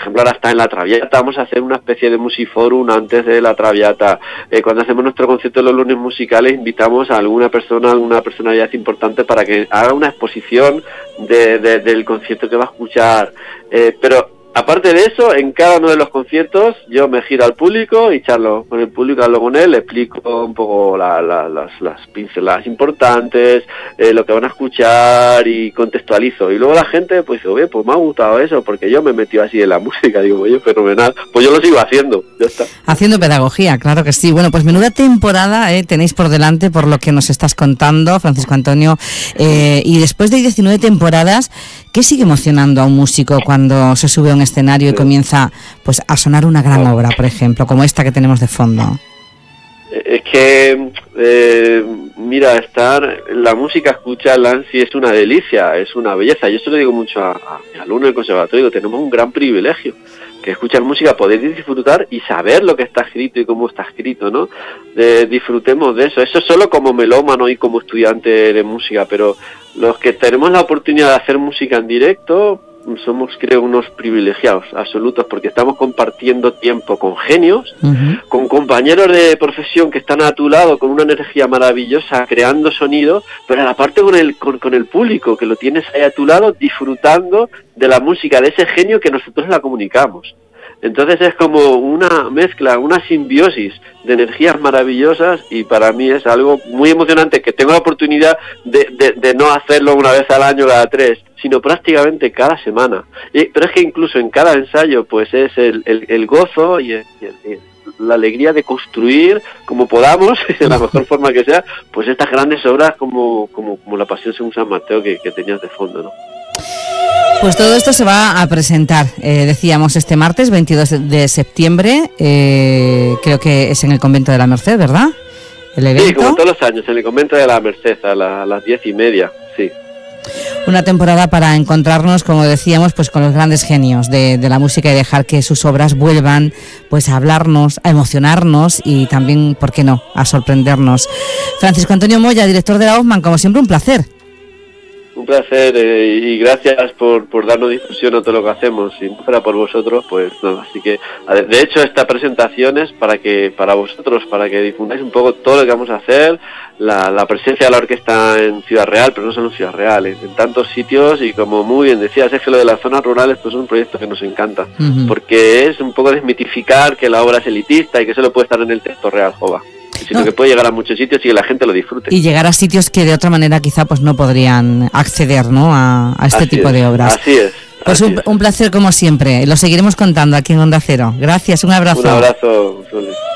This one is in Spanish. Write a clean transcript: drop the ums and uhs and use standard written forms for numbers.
ejemplo, ahora está en la Traviata, vamos a hacer una especie de musiforum antes de la Traviata. Cuando hacemos nuestro concierto de los lunes musicales, invitamos a alguna personalidad importante para que haga una exposición del concierto que va a escuchar. Pero aparte de eso, en cada uno de los conciertos yo me giro al público y charlo con el público, hablo con él, le explico un poco las pinceladas importantes, lo que van a escuchar y contextualizo. Y luego la gente pues dice, oye, pues me ha gustado eso, porque yo me he metido así en la música. Digo, oye, fenomenal, pues yo lo sigo haciendo, ya está. Haciendo pedagogía, claro que sí. Bueno, pues menuda temporada tenéis por delante por lo que nos estás contando, Francisco Antonio. Y después de 19 temporadas, ¿qué sigue emocionando a un músico cuando se sube a un escenario y comienza pues a sonar una gran obra, por ejemplo, como esta que tenemos de fondo? Es que, mira, la música, escucharla en sí es una delicia, es una belleza. Yo esto le digo mucho a mis alumnos del conservatorio, tenemos un gran privilegio, que escuchar música, poder disfrutar y saber lo que está escrito y cómo está escrito, ¿no? Disfrutemos de eso. Eso es solo como melómano y como estudiante de música, pero los que tenemos la oportunidad de hacer música en directo somos, creo, unos privilegiados absolutos, porque estamos compartiendo tiempo con genios, con compañeros de profesión que están a tu lado con una energía maravillosa, creando sonido, pero a la parte con el público, que lo tienes ahí a tu lado disfrutando de la música, de ese genio que nosotros la comunicamos. Entonces es como una mezcla, una simbiosis de energías maravillosas, y para mí es algo muy emocionante, que tengo la oportunidad de no hacerlo una vez al año, cada 3, sino prácticamente cada semana. Pero es que incluso en cada ensayo pues es el gozo y la alegría de construir como podamos, de la mejor forma que sea, pues estas grandes obras como La Pasión según San Mateo que tenías de fondo, ¿no? Pues todo esto se va a presentar, decíamos, este martes 22 de septiembre, creo que es en el Convento de la Merced, ¿verdad? El evento. Sí, como todos los años, en el Convento de la Merced, a las 10:30, sí. Una temporada para encontrarnos, como decíamos, pues con los grandes genios de la música, y dejar que sus obras vuelvan pues a hablarnos, a emocionarnos y también, ¿por qué no?, a sorprendernos. Francisco Antonio Moya, director de la Hoffmann, como siempre, un placer. Un placer, y gracias por darnos difusión a todo lo que hacemos. Si no fuera por vosotros, pues no. Así que, de hecho, esta presentación es para vosotros, para que difundáis un poco todo lo que vamos a hacer, la presencia de la orquesta en Ciudad Real, pero no solo en Ciudad Real, en tantos sitios. Y como muy bien decías, es que lo de las zonas rurales pues es un proyecto que nos encanta, porque es un poco desmitificar que la obra es elitista y que solo puede estar en el texto real, jova, sino que puede llegar a muchos sitios y que la gente lo disfrute. Y llegar a sitios que de otra manera quizá pues no podrían acceder, ¿no?, a este tipo de obras. Así es. Pues un placer como siempre. Lo seguiremos contando aquí en Onda Cero. Gracias, un abrazo. Un abrazo, Soles.